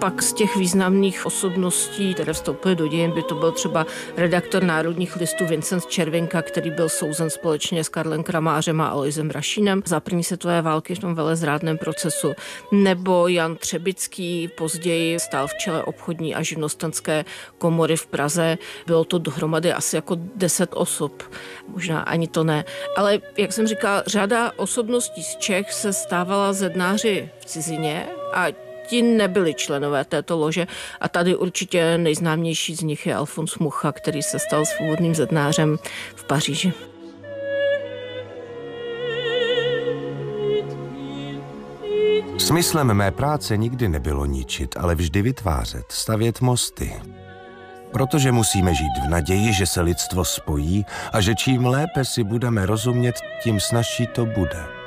Pak z těch významných osobností, které vstoupily do dějin, by to byl třeba redaktor Národních listů Vincent Červinka, který byl souzen společně s Karlem Kramářem a Aloisem Rašínem za první světové války v tom velezrádném procesu. Nebo Jan Třebický, později stál v čele obchodní a živnostenské komory v Praze. Bylo to dohromady asi jako 10 osob. Možná ani to ne. Ale jak jsem říkala, řada osobností z Čech se stávala zednáři v cizině a ti nebyli členové této lože a tady určitě nejznámější z nich je Alfons Mucha, který se stal svobodným zednářem v Paříži. Smyslem mé práce nikdy nebylo ničit, ale vždy vytvářet, stavět mosty. Protože musíme žít v naději, že se lidstvo spojí a že čím lépe si budeme rozumět, tím snazší to bude.